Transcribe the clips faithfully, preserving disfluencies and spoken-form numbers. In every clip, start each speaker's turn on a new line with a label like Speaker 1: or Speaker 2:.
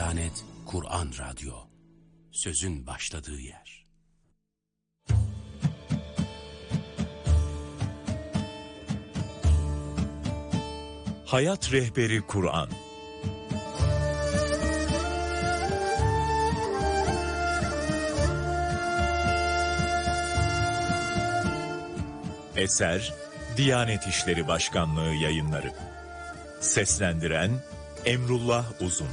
Speaker 1: Diyanet Kur'an Radyo, sözün başladığı yer.
Speaker 2: Hayat Rehberi Kur'an. Eser Diyanet İşleri Başkanlığı Yayınları. Seslendiren Emrullah Uzun.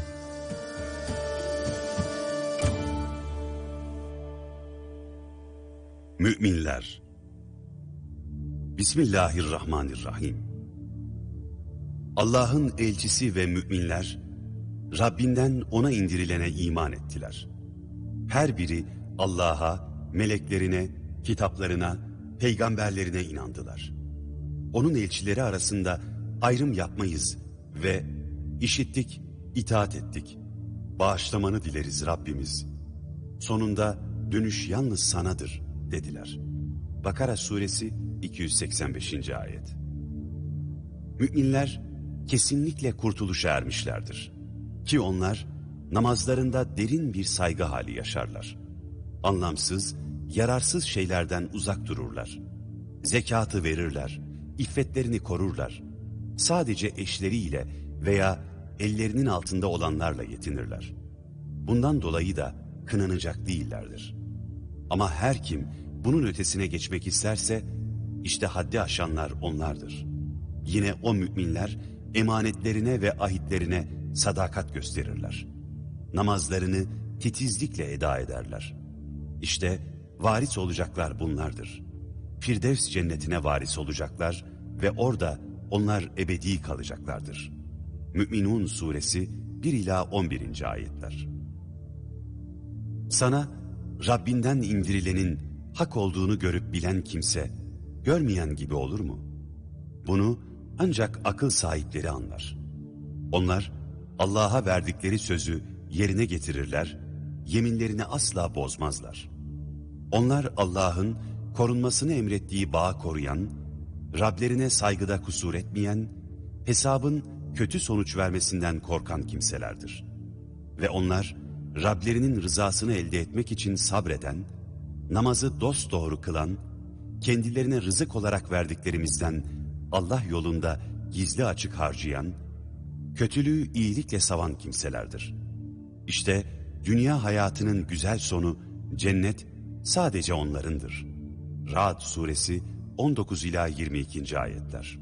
Speaker 3: Müminler. Bismillahirrahmanirrahim. Allah'ın elçisi ve müminler, Rabbinden ona indirilene iman ettiler. Her biri Allah'a, meleklerine, kitaplarına, peygamberlerine inandılar. Onun elçileri arasında ayrım yapmayız ve işittik, itaat ettik. Bağışlamanı dileriz Rabbimiz. Sonunda dönüş yalnız sanadır dediler. Bakara suresi iki yüz seksen beşinci ayet. Müminler kesinlikle kurtuluşa ermişlerdir. Ki onlar namazlarında derin bir saygı hali yaşarlar. Anlamsız, yararsız şeylerden uzak dururlar. Zekatı verirler, iffetlerini korurlar. Sadece eşleriyle veya ellerinin altında olanlarla yetinirler. Bundan dolayı da kınanacak değillerdir. Ama her kim bunun ötesine geçmek isterse, işte haddi aşanlar onlardır. Yine o müminler emanetlerine ve ahitlerine sadakat gösterirler. Namazlarını titizlikle eda ederler. İşte varis olacaklar bunlardır. Firdevs cennetine varis olacaklar ve orada onlar ebedi kalacaklardır. Mü'minun suresi bir ila on birinci ayetler. Sana Rabbinden indirilenin hak olduğunu görüp bilen kimse, görmeyen gibi olur mu? Bunu ancak akıl sahipleri anlar. Onlar Allah'a verdikleri sözü yerine getirirler, yeminlerini asla bozmazlar. Onlar Allah'ın korunmasını emrettiği bağı koruyan, Rablerine saygıda kusur etmeyen, hesabın kötü sonuç vermesinden korkan kimselerdir. Ve onlar Rablerinin rızasını elde etmek için sabreden, namazı dosdoğru kılan, kendilerine rızık olarak verdiklerimizden Allah yolunda gizli açık harcayan, kötülüğü iyilikle savan kimselerdir. İşte dünya hayatının güzel sonu cennet sadece onlarındır. Ra'd suresi on dokuz ila yirmi ikinci ayetler.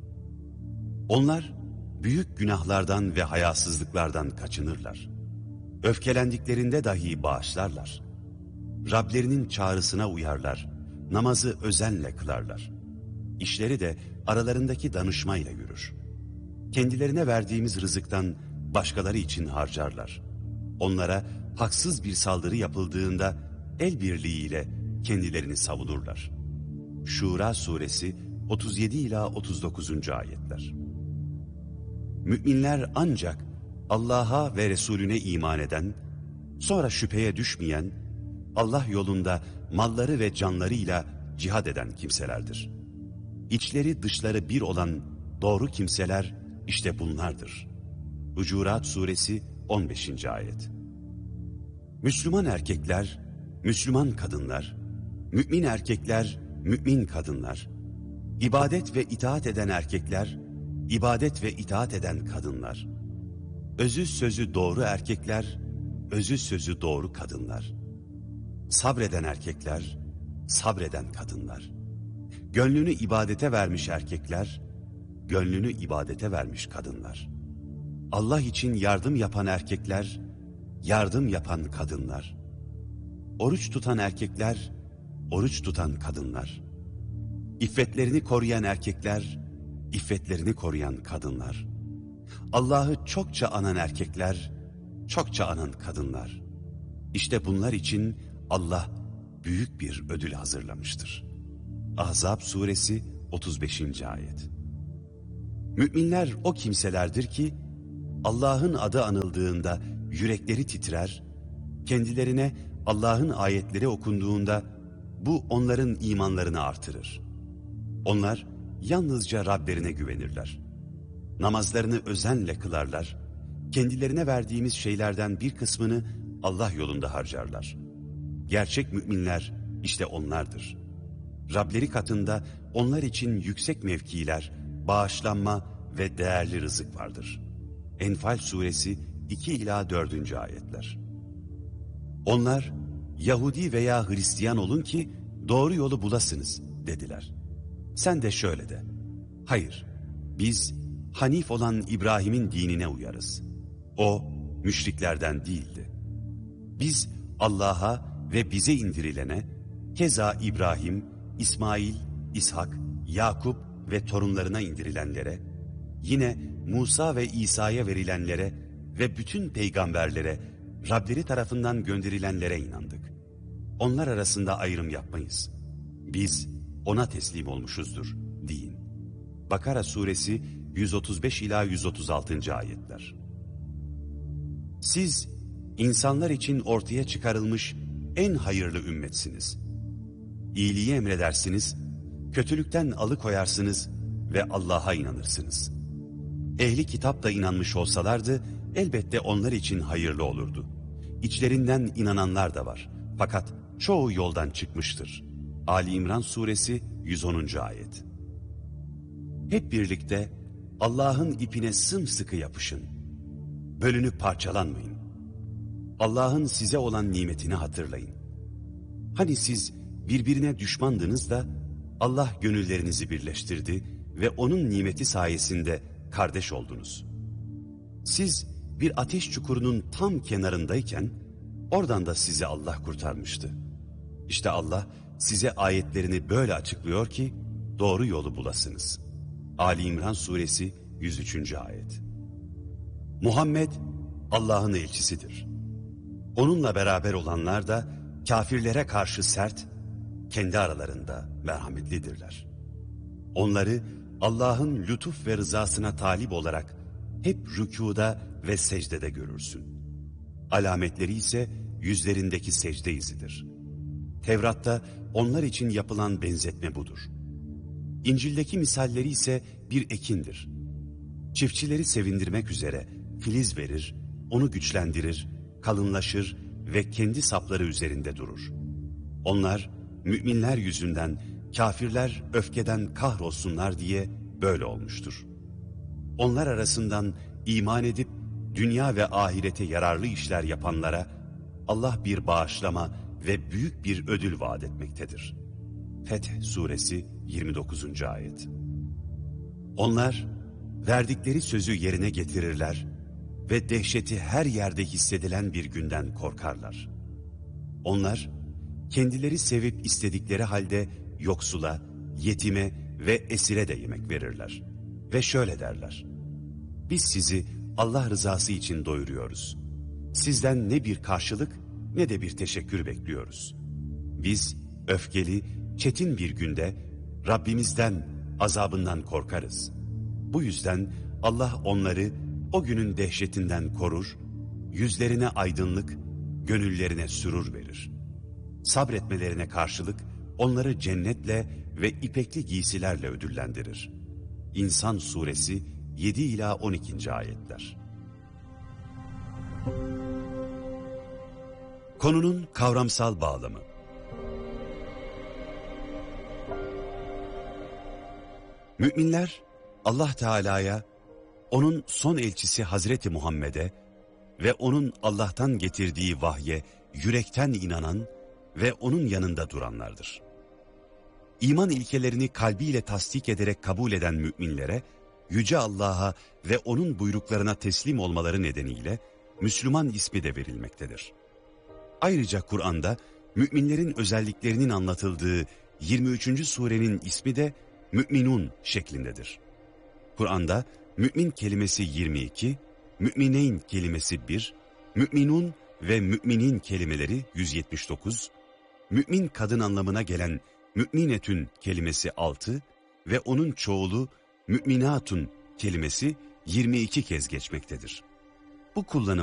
Speaker 3: Onlar büyük günahlardan ve hayasızlıklardan kaçınırlar. Öfkelendiklerinde dahi bağışlarlar. Rablerinin çağrısına uyarlar, namazı özenle kılarlar. İşleri de aralarındaki danışmayla yürür. Kendilerine verdiğimiz rızıktan başkaları için harcarlar. Onlara haksız bir saldırı yapıldığında el birliğiyle kendilerini savunurlar. Şura suresi otuz yedi ila otuz dokuzuncu ayetler. Müminler ancak Allah'a ve Resulüne iman eden, sonra şüpheye düşmeyen, Allah yolunda malları ve canlarıyla cihad eden kimselerdir. İçleri dışları bir olan doğru kimseler işte bunlardır. Hucurat suresi on beşinci ayet. Müslüman erkekler, Müslüman kadınlar, mümin erkekler, mümin kadınlar, ibadet ve itaat eden erkekler, ibadet ve itaat eden kadınlar, özü sözü doğru erkekler, özü sözü doğru kadınlar, sabreden erkekler, sabreden kadınlar, gönlünü ibadete vermiş erkekler, gönlünü ibadete vermiş kadınlar, Allah için yardım yapan erkekler, yardım yapan kadınlar, oruç tutan erkekler, oruç tutan kadınlar, iffetlerini koruyan erkekler, iffetlerini koruyan kadınlar, Allah'ı çokça anan erkekler, çokça anan kadınlar. İşte bunlar için Allah büyük bir ödül hazırlamıştır. Ahzab suresi otuz beşinci ayet. Müminler o kimselerdir ki, Allah'ın adı anıldığında yürekleri titrer, kendilerine Allah'ın ayetleri okunduğunda bu onların imanlarını artırır. Onlar yalnızca Rablerine güvenirler. Namazlarını özenle kılarlar, kendilerine verdiğimiz şeylerden bir kısmını Allah yolunda harcarlar. Gerçek müminler işte onlardır. Rableri katında onlar için yüksek mevkiler, bağışlanma ve değerli rızık vardır. Enfal suresi iki ila dördüncü ayetler. Onlar, Yahudi veya Hristiyan olun ki doğru yolu bulasınız dediler. Sen de şöyle de, hayır, biz Hanif olan İbrahim'in dinine uyarız. O, müşriklerden değildi. Biz Allah'a ve bize indirilene, keza İbrahim, İsmail, İshak, Yakup ve torunlarına indirilenlere, yine Musa ve İsa'ya verilenlere ve bütün peygamberlere, Rableri tarafından gönderilenlere inandık. Onlar arasında ayrım yapmayız. Biz ona teslim olmuşuzdur deyin. Bakara suresi yüz otuz beş ila yüz otuz altıncı ayetler. Siz insanlar için ortaya çıkarılmış en hayırlı ümmetsiniz. İyiliği emredersiniz, kötülükten alıkoyarsınız ve Allah'a inanırsınız. Ehli kitap da inanmış olsalardı elbette onlar için hayırlı olurdu. İçlerinden inananlar da var. Fakat çoğu yoldan çıkmıştır. Ali İmran suresi yüz onuncu ayet. Hep birlikte Allah'ın ipine sımsıkı yapışın. Bölünüp parçalanmayın. Allah'ın size olan nimetini hatırlayın. Hani siz birbirine düşmandınız da Allah gönüllerinizi birleştirdi ve onun nimeti sayesinde kardeş oldunuz. Siz bir ateş çukurunun tam kenarındayken oradan da sizi Allah kurtarmıştı. İşte Allah size ayetlerini böyle açıklıyor ki doğru yolu bulasınız. Ali İmran suresi yüz üçüncü ayet. Muhammed Allah'ın elçisidir. Onunla beraber olanlar da kafirlere karşı sert, kendi aralarında merhametlidirler. Onları Allah'ın lütuf ve rızasına talip olarak hep rükuda ve secdede görürsün. Alametleri ise yüzlerindeki secde izidir. Tevrat'ta onlar için yapılan benzetme budur. İncil'deki misalleri ise bir ekindir. Çiftçileri sevindirmek üzere filiz verir, onu güçlendirir, kalınlaşır ve kendi sapları üzerinde durur. Onlar müminler yüzünden, kafirler öfkeden kahrolsunlar diye böyle olmuştur. Onlar arasından iman edip dünya ve ahirete yararlı işler yapanlara Allah bir bağışlama ve büyük bir ödül vaat etmektedir. Fetih suresi yirmi dokuzuncu ayet. Onlar verdikleri sözü yerine getirirler ve dehşeti her yerde hissedilen bir günden korkarlar. Onlar kendileri sevip istedikleri halde yoksula, yetime ve esire de yemek verirler. Ve şöyle derler: biz sizi Allah rızası için doyuruyoruz. Sizden ne bir karşılık ne de bir teşekkür bekliyoruz. Biz öfkeli, çetin bir günde Rabbimizden, azabından korkarız. Bu yüzden Allah onları o günün dehşetinden korur, yüzlerine aydınlık, gönüllerine sürur verir. Sabretmelerine karşılık onları cennetle ve ipekli giysilerle ödüllendirir. İnsan suresi yedi ila on ikinci ayetler. Konunun kavramsal bağlamı. Müminler Allah Teala'ya, onun son elçisi Hazreti Muhammed'e ve onun Allah'tan getirdiği vahye yürekten inanan ve onun yanında duranlardır. İman ilkelerini kalbiyle tasdik ederek kabul eden müminlere, Yüce Allah'a ve onun buyruklarına teslim olmaları nedeniyle Müslüman ismi de verilmektedir. Ayrıca Kur'an'da müminlerin özelliklerinin anlatıldığı yirmi üçüncü surenin ismi de Mü'minun şeklindedir. Kur'an'da mümin kelimesi yirmi iki, mümineyn kelimesi bir, müminun ve müminin kelimeleri yüz yetmiş dokuz, mümin kadın anlamına gelen müminetün kelimesi altı ve onun çoğulu müminatun kelimesi yirmi iki kez geçmektedir. Bu kullanım